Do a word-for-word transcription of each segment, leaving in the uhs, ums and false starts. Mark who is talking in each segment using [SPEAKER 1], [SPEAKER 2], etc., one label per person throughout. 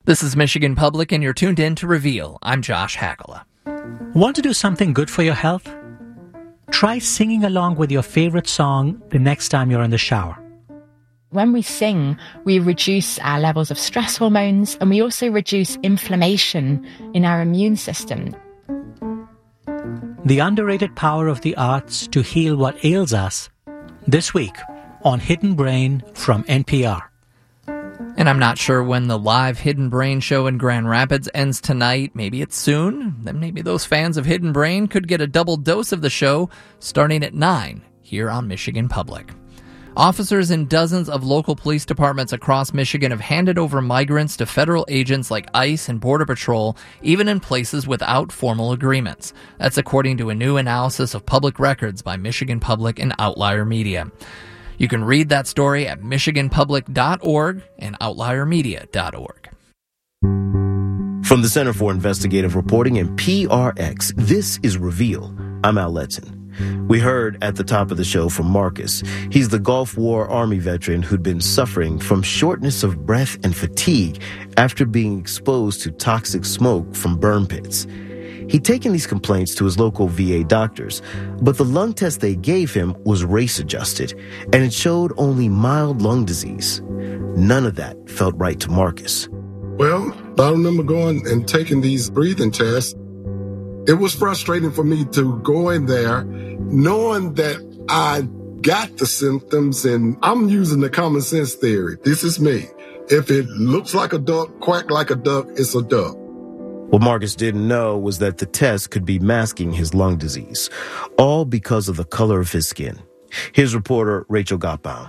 [SPEAKER 1] This is Michigan Public, and you're tuned in to Reveal. I'm Josh Hakala.
[SPEAKER 2] Want to do something good for your health? Try singing along with your favorite song the next time you're in the shower.
[SPEAKER 3] When we sing, we reduce our levels of stress hormones, and we also reduce inflammation in our immune system.
[SPEAKER 2] The underrated power of the arts to heal what ails us, this week on Hidden Brain from N P R.
[SPEAKER 1] And I'm not sure when the live Hidden Brain show in Grand Rapids ends tonight. Maybe it's soon. Then maybe those fans of Hidden Brain could get a double dose of the show starting at nine here on Michigan Public. Officers in dozens of local police departments across Michigan have handed over migrants to federal agents like ICE and Border Patrol, even in places without formal agreements. That's according to a new analysis of public records by Michigan Public and Outlier Media. You can read that story at michigan public dot org and outlier media dot org.
[SPEAKER 4] From the Center for Investigative Reporting and P R X, this is Reveal. I'm Al Letson. We heard at the top of the show from Marcus. He's the Gulf War Army veteran who'd been suffering from shortness of breath and fatigue after being exposed to toxic smoke from burn pits. He'd taken these complaints to his local V A doctors, but the lung test they gave him was race-adjusted, and it showed only mild lung disease. None of that felt right to Marcus.
[SPEAKER 5] Well, I remember going and taking these breathing tests. It was frustrating for me to go in there knowing that I got the symptoms, and I'm using the common sense theory. This is me. If it looks like a duck, quack like a duck, it's a duck.
[SPEAKER 4] What Marcus didn't know was that the test could be masking his lung disease, all because of the color of his skin. Here's reporter Rachel Gottbaum.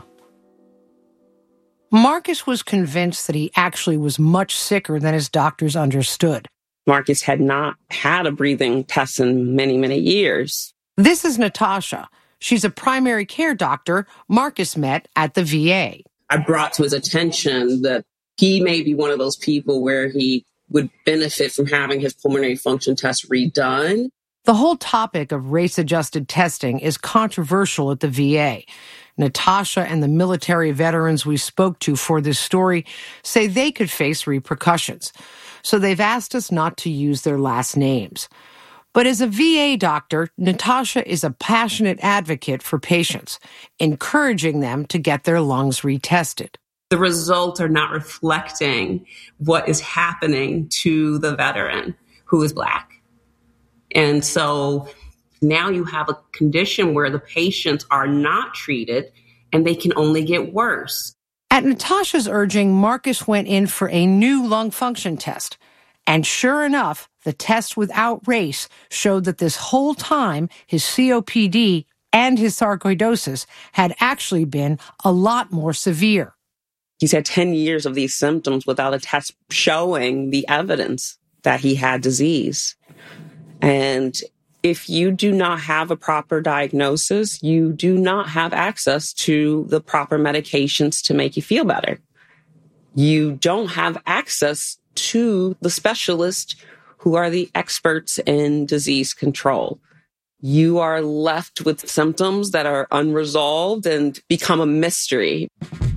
[SPEAKER 6] Marcus was convinced that he actually was much sicker than his doctors understood.
[SPEAKER 7] Marcus had not had a breathing test in many, many years.
[SPEAKER 6] This is Natasha. She's a primary care doctor Marcus met at the V A.
[SPEAKER 7] I brought to his attention that he may be one of those people where he would benefit from having his pulmonary function test redone.
[SPEAKER 6] The whole topic of race-adjusted testing is controversial at the V A. Natasha and the military veterans we spoke to for this story say they could face repercussions. So they've asked us not to use their last names. But as a V A doctor, Natasha is a passionate advocate for patients, encouraging them to get their lungs retested.
[SPEAKER 7] The results are not reflecting what is happening to the veteran who is Black. And so now you have a condition where the patients are not treated and they can only get worse.
[SPEAKER 6] At Natasha's urging, Marcus went in for a new lung function test. And sure enough, the test without race showed that this whole time his C O P D and his sarcoidosis had actually been a lot more severe.
[SPEAKER 7] He's had ten years of these symptoms without a test showing the evidence that he had disease. And if you do not have a proper diagnosis, you do not have access to the proper medications to make you feel better. You don't have access to the specialists who are the experts in disease control. You are left with symptoms that are unresolved and become a mystery.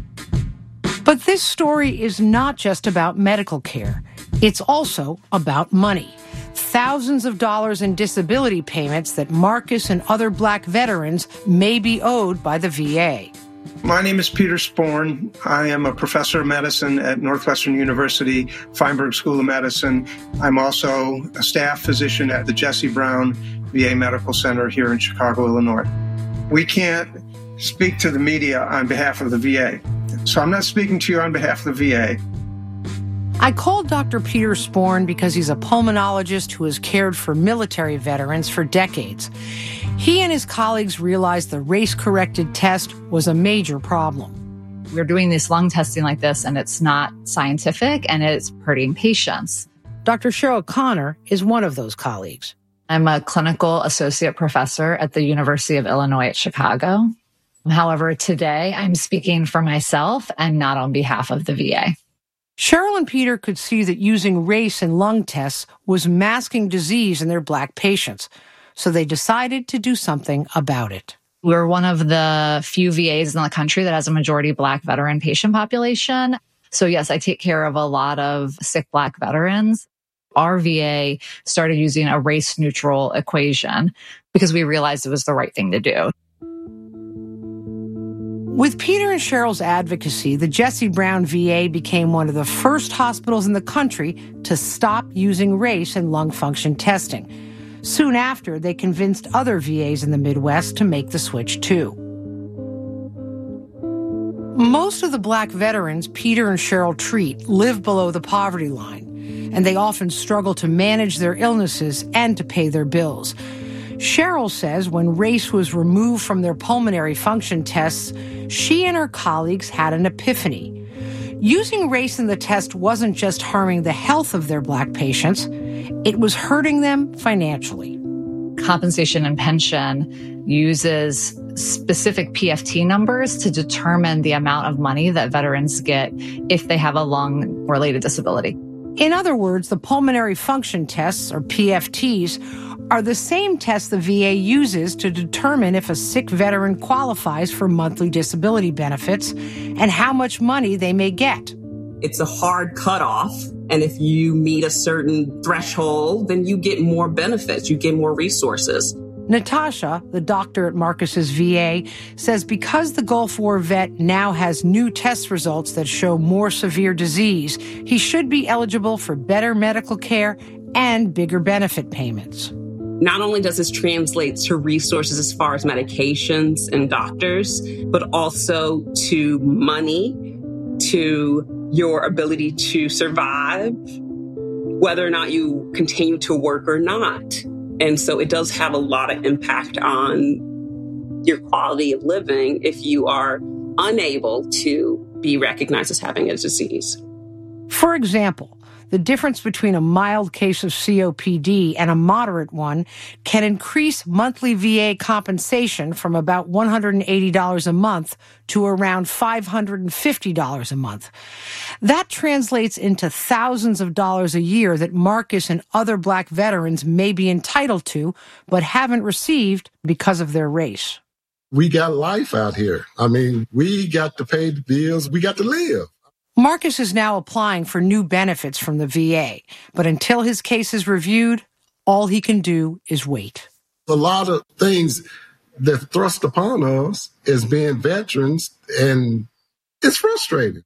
[SPEAKER 6] But this story is not just about medical care. It's also about money. Thousands of dollars in disability payments that Marcus and other Black veterans may be owed by the V A.
[SPEAKER 8] My name is Peter Sporn. I am a professor of medicine at Northwestern University, Feinberg School of Medicine. I'm also a staff physician at the Jesse Brown V A Medical Center here in Chicago, Illinois. We can't speak to the media on behalf of the V A. So I'm not speaking to you on behalf of the V A.
[SPEAKER 6] I called Doctor Peter Sporn because he's a pulmonologist who has cared for military veterans for decades. He and his colleagues realized the race-corrected test was a major problem.
[SPEAKER 9] We're doing this lung testing like this, and it's not scientific, and it's hurting patients.
[SPEAKER 6] Doctor Cheryl Connor is one of those colleagues.
[SPEAKER 9] I'm a clinical associate professor at the University of Illinois at Chicago. However, today I'm speaking for myself and not on behalf of the V A.
[SPEAKER 6] Cheryl and Peter could see that using race in lung tests was masking disease in their Black patients, so they decided to do something about it.
[SPEAKER 9] We're one of the few V As in the country that has a majority Black veteran patient population. So yes, I take care of a lot of sick Black veterans. Our V A started using a race-neutral equation because we realized it was the right thing to do.
[SPEAKER 6] With Peter and Cheryl's advocacy, the Jesse Brown V A became one of the first hospitals in the country to stop using race in lung function testing. Soon after, they convinced other V As in the Midwest to make the switch too. Most of the Black veterans Peter and Cheryl treat live below the poverty line, and they often struggle to manage their illnesses and to pay their bills. Cheryl says when race was removed from their pulmonary function tests, she and her colleagues had an epiphany. Using race in the test wasn't just harming the health of their Black patients, it was hurting them financially.
[SPEAKER 9] Compensation and pension uses specific P F T numbers to determine the amount of money that veterans get if they have a lung-related disability.
[SPEAKER 6] In other words, the pulmonary function tests, or P F Ts, are the same tests the V A uses to determine if a sick veteran qualifies for monthly disability benefits and how much money they may get.
[SPEAKER 7] It's a hard cutoff, and if you meet a certain threshold, then you get more benefits, you get more resources.
[SPEAKER 6] Natasha, the doctor at Marcus's V A, says because the Gulf War vet now has new test results that show more severe disease, he should be eligible for better medical care and bigger benefit payments.
[SPEAKER 7] Not only does this translate to resources as far as medications and doctors, but also to money, to your ability to survive, whether or not you continue to work or not. And so it does have a lot of impact on your quality of living if you are unable to be recognized as having a disease.
[SPEAKER 6] For example, the difference between a mild case of C O P D and a moderate one can increase monthly V A compensation from about one hundred eighty dollars a month to around five hundred fifty dollars a month. That translates into thousands of dollars a year that Marcus and other Black veterans may be entitled to, but haven't received because of their race.
[SPEAKER 5] We got life out here. I mean, we got to pay the bills. We got to live.
[SPEAKER 6] Marcus is now applying for new benefits from the V A, but until his case is reviewed, all he can do is wait.
[SPEAKER 5] A lot of things that thrust upon us as being veterans, and it's frustrating.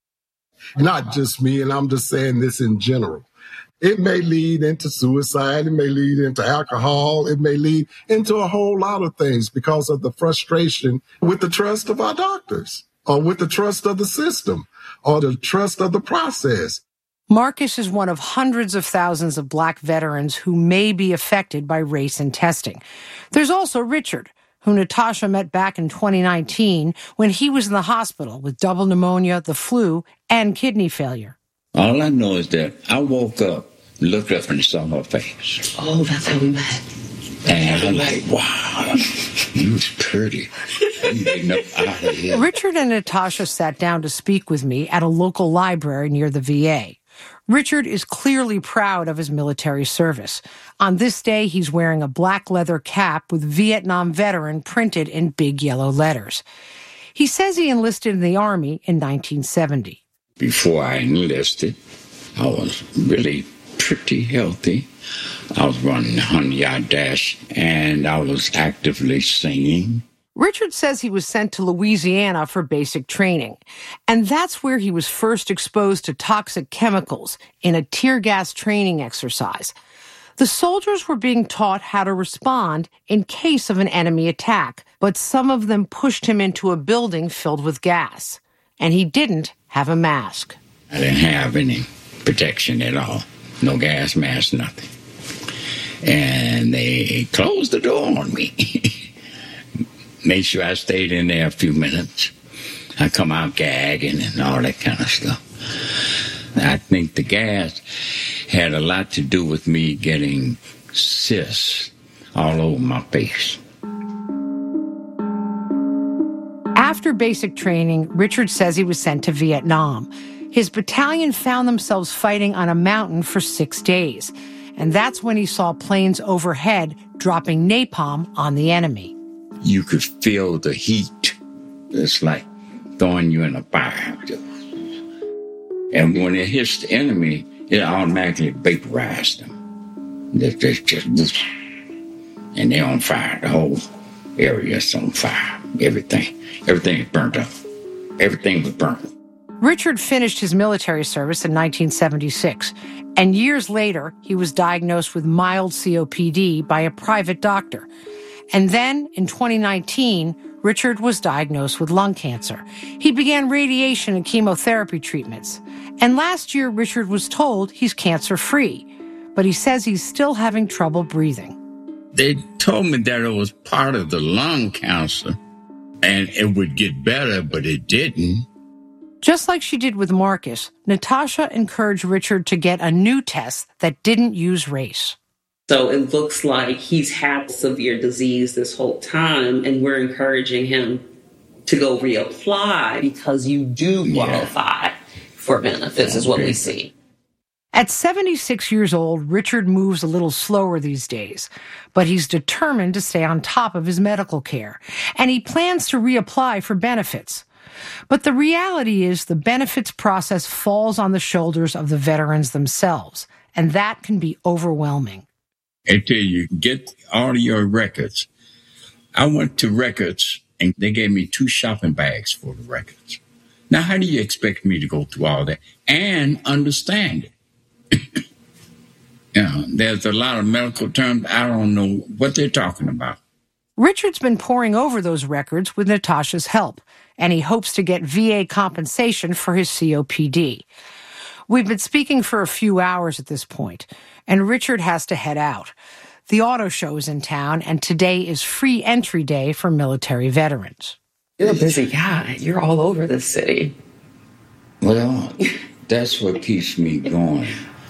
[SPEAKER 5] Not just me, and I'm just saying this in general. It may lead into suicide. It may lead into alcohol. It may lead into a whole lot of things because of the frustration with the trust of our doctors or with the trust of the system or the trust of the process.
[SPEAKER 6] Marcus is one of hundreds of thousands of Black veterans who may be affected by race and testing. There's also Richard, who Natasha met back in twenty nineteen when he was in the hospital with double pneumonia, the flu, and kidney failure.
[SPEAKER 10] All I know is that I woke up, looked up, and saw her face.
[SPEAKER 11] Oh, that's how we met.
[SPEAKER 10] And I'm like, wow, you was pretty. I'm getting up out of here.
[SPEAKER 6] Richard and Natasha sat down to speak with me at a local library near the V A. Richard is clearly proud of his military service. On this day, he's wearing a black leather cap with Vietnam veteran printed in big yellow letters. He says he enlisted in the Army in nineteen seventy.
[SPEAKER 10] Before I enlisted, I was really pretty healthy. I was running the hundred-yard dash, and I was actively singing.
[SPEAKER 6] Richard says he was sent to Louisiana for basic training, and that's where he was first exposed to toxic chemicals in a tear gas training exercise. The soldiers were being taught how to respond in case of an enemy attack, but some of them pushed him into a building filled with gas, and he didn't have a mask.
[SPEAKER 10] I didn't have any protection at all. No gas mask, nothing. And they closed the door on me. Made sure I stayed in there a few minutes. I come out gagging and all that kind of stuff. I think the gas had a lot to do with me getting cysts all over my face.
[SPEAKER 6] After basic training, Richard says he was sent to Vietnam. His battalion found themselves fighting on a mountain for six days. And that's when he saw planes overhead dropping napalm on the enemy.
[SPEAKER 10] You could feel the heat. It's like throwing you in a fire. And when it hits the enemy, it automatically vaporizes them. Just, just, just, and they're on fire. The whole area is on fire. Everything. Everything is burnt up. Everything was burnt.
[SPEAKER 6] Richard finished his military service in nineteen seventy-six, and years later, he was diagnosed with mild C O P D by a private doctor. And then, in twenty nineteen, Richard was diagnosed with lung cancer. He began radiation and chemotherapy treatments. And last year, Richard was told he's cancer-free, but he says he's still having trouble breathing.
[SPEAKER 10] They told me that it was part of the lung cancer, and it would get better, but it didn't.
[SPEAKER 6] Just like she did with Marcus, Natasha encouraged Richard to get a new test that didn't use race.
[SPEAKER 7] So it looks like he's had severe disease this whole time, and we're encouraging him to go reapply because you do qualify yeah. for benefits, is what we see.
[SPEAKER 6] At seventy-six years old, Richard moves a little slower these days, but he's determined to stay on top of his medical care, and he plans to reapply for benefits. But the reality is the benefits process falls on the shoulders of the veterans themselves, and that can be overwhelming.
[SPEAKER 10] Until you get all your records. I went to records, and they gave me two shopping bags for the records. Now, how do you expect me to go through all that and understand it? You know, there's a lot of medical terms. I don't know what they're talking about.
[SPEAKER 6] Richard's been poring over those records with Natasha's help, and he hopes to get V A compensation for his C O P D. We've been speaking for a few hours at this point, and Richard has to head out. The auto show is in town, and today is free entry day for military veterans.
[SPEAKER 7] You're a busy guy. You're all over the city.
[SPEAKER 10] Well, that's what keeps me going.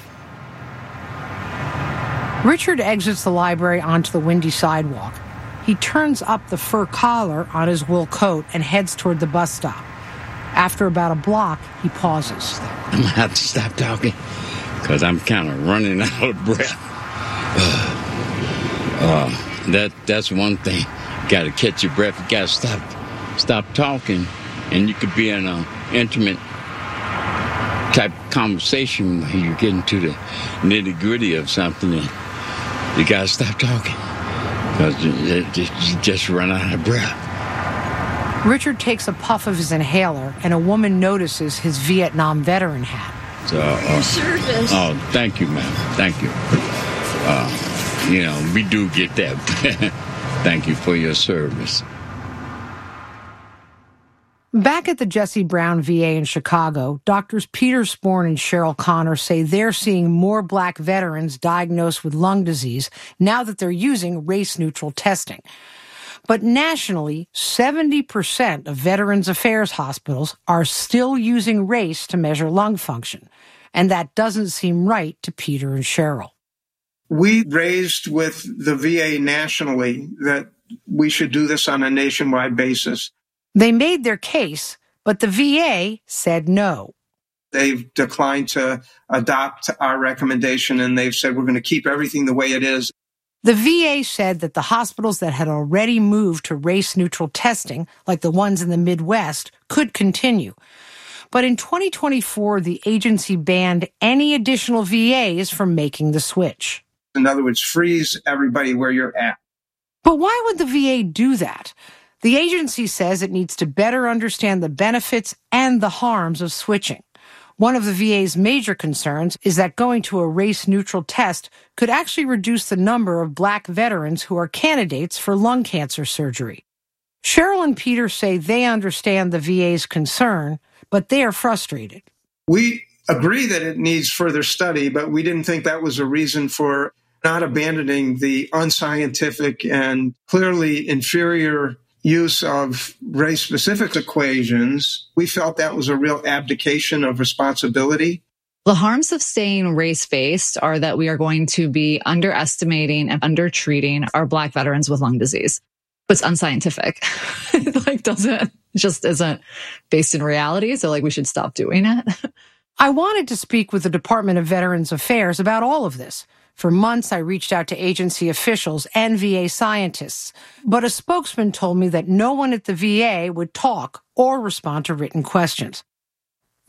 [SPEAKER 6] Richard exits the library onto the windy sidewalk. He turns up the fur collar on his wool coat and heads toward the bus stop. After about a block, he pauses.
[SPEAKER 10] I'm going to have to stop talking because I'm kind of running out of breath. Uh, uh, that That's one thing. Got to catch your breath. You got to stop, stop talking, and you could be in an intimate type of conversation when you get into the nitty-gritty of something, and you got to stop talking. Because you just run out of breath.
[SPEAKER 6] Richard takes a puff of his inhaler, and a woman notices his Vietnam veteran hat.
[SPEAKER 10] So, uh, service. Oh, thank you, ma'am. Thank you. Uh, you know, we do get that. Thank you for your service.
[SPEAKER 6] Back at the Jesse Brown V A in Chicago, Doctors Peter Sporn and Cheryl Connor say they're seeing more black veterans diagnosed with lung disease now that they're using race-neutral testing. But nationally, seventy percent of Veterans Affairs hospitals are still using race to measure lung function. And that doesn't seem right to Peter and Cheryl.
[SPEAKER 8] We raised with the V A nationally that we should do this on a nationwide basis.
[SPEAKER 6] They made their case, but the V A said no.
[SPEAKER 8] They've declined to adopt our recommendation, and they've said we're going to keep everything the way it is.
[SPEAKER 6] The V A said that the hospitals that had already moved to race-neutral testing, like the ones in the Midwest, could continue. But in twenty twenty-four, the agency banned any additional V As from making the switch.
[SPEAKER 8] In other words, freeze everybody where you're at.
[SPEAKER 6] But why would the V A do that? The agency says it needs to better understand the benefits and the harms of switching. One of the V A's major concerns is that going to a race-neutral test could actually reduce the number of black veterans who are candidates for lung cancer surgery. Cheryl and Peter say they understand the V A's concern, but they are frustrated.
[SPEAKER 8] We agree that it needs further study, but we didn't think that was a reason for not abandoning the unscientific and clearly inferior use of race-specific equations. We felt that was a real abdication of responsibility.
[SPEAKER 9] The harms of staying race-based are that we are going to be underestimating and undertreating our Black veterans with lung disease. But it's unscientific. It like doesn't, it just isn't based in reality. So like we should stop doing it.
[SPEAKER 6] I wanted to speak with the Department of Veterans Affairs about all of this. For months, I reached out to agency officials and V A scientists, but a spokesman told me that no one at the V A would talk or respond to written questions.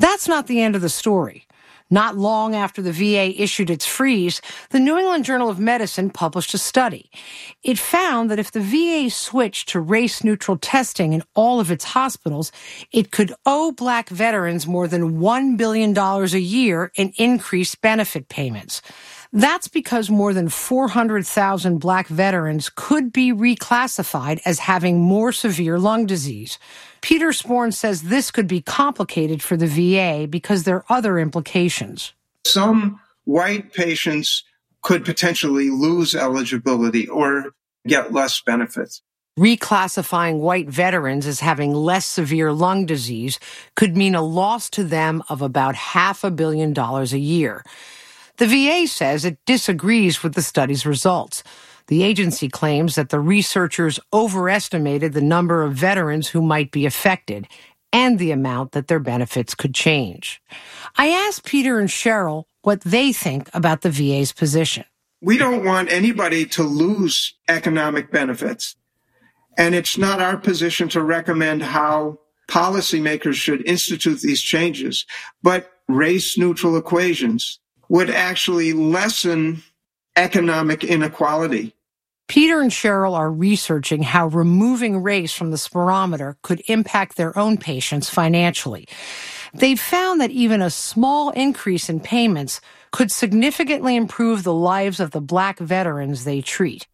[SPEAKER 6] That's not the end of the story. Not long after the V A issued its freeze, the New England Journal of Medicine published a study. It found that if the V A switched to race-neutral testing in all of its hospitals, it could owe Black veterans more than one billion dollars a year in increased benefit payments. That's because more than four hundred thousand Black veterans could be reclassified as having more severe lung disease. Peter Sporn says this could be complicated for the V A because there are other implications.
[SPEAKER 8] Some white patients could potentially lose eligibility or get less benefits.
[SPEAKER 6] Reclassifying white veterans as having less severe lung disease could mean a loss to them of about half a billion dollars a year. The V A says it disagrees with the study's results. The agency claims that the researchers overestimated the number of veterans who might be affected and the amount that their benefits could change. I asked Peter and Cheryl what they think about the V A's position.
[SPEAKER 8] We don't want anybody to lose economic benefits. And it's not our position to recommend how policymakers should institute these changes, but race-neutral equations would actually lessen economic inequality.
[SPEAKER 6] Peter and Cheryl are researching how removing race from the spirometer could impact their own patients financially. They've found that even a small increase in payments could significantly improve the lives of the Black veterans they treat.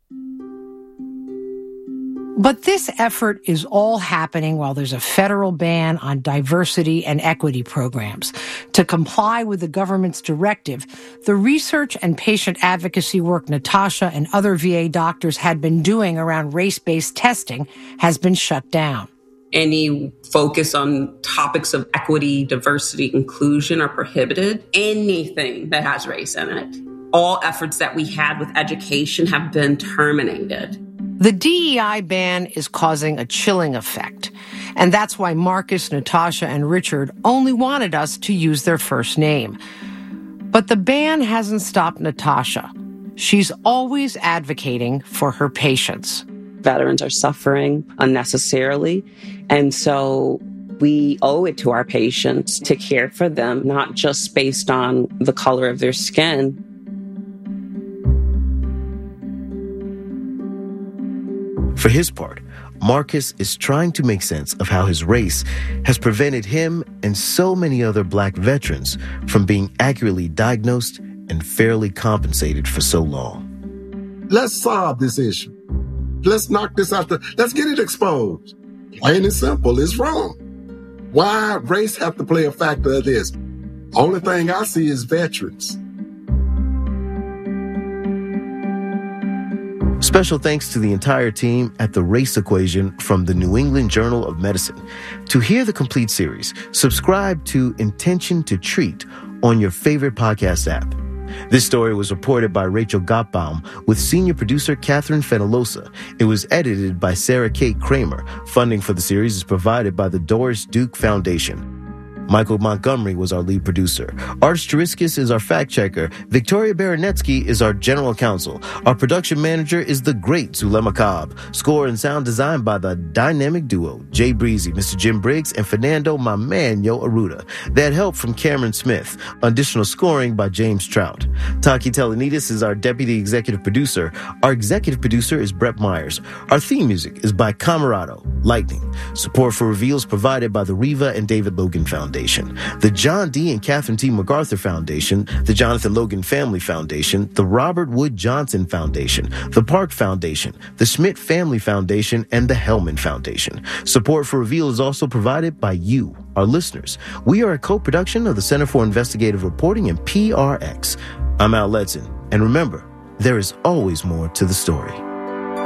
[SPEAKER 6] But this effort is all happening while there's a federal ban on diversity and equity programs. To comply with the government's directive, the research and patient advocacy work Natasha and other V A doctors had been doing around race-based testing has been shut down.
[SPEAKER 7] Any focus on topics of equity, diversity, inclusion are prohibited. Anything that has race in it. All efforts that we had with education have been terminated.
[SPEAKER 6] The D E I ban is causing a chilling effect, and that's why Marcus, Natasha, and Richard only wanted us to use their first name. But the ban hasn't stopped Natasha. She's always advocating for her patients.
[SPEAKER 7] Veterans are suffering unnecessarily, and so we owe it to our patients to care for them, not just based on the color of their skin.
[SPEAKER 4] For his part, Marcus is trying to make sense of how his race has prevented him and so many other Black veterans from being accurately diagnosed and fairly compensated for so long.
[SPEAKER 5] Let's solve this issue. Let's knock this out. The, let's get it exposed. Plain and simple, it's wrong. Why race have to play a factor of this? Only thing I see is veterans.
[SPEAKER 4] Special thanks to the entire team at The Race Equation from the New England Journal of Medicine. To hear the complete series, subscribe to Intention to Treat on your favorite podcast app. This story was reported by Rachel Gottbaum with senior producer Catherine Fenelosa. It was edited by Sarah Kate Kramer. Funding for the series is provided by the Doris Duke Foundation. Michael Montgomery was our lead producer. Art Stariskis is our fact checker. Victoria Baranetsky is our general counsel. Our production manager is the great Zulema Cobb. Score and sound designed by the dynamic duo, Jay Breezy, Mister Jim Briggs, and Fernando my man, Yo Aruda. They had help from Cameron Smith. Additional scoring by James Trout. Taki Telenides is our deputy executive producer. Our executive producer is Brett Myers. Our theme music is by Camarado, Lightning. Support for Reveals provided by the Riva and David Logan Foundation. The John D. and Catherine T. MacArthur Foundation, the Jonathan Logan Family Foundation, the Robert Wood Johnson Foundation, the Park Foundation, the Schmidt Family Foundation, and the Hellman Foundation. Support for Reveal is also provided by you, our listeners. We are a co-production of the Center for Investigative Reporting and P R X. I'm Al Letson, and remember, there is always more to the story.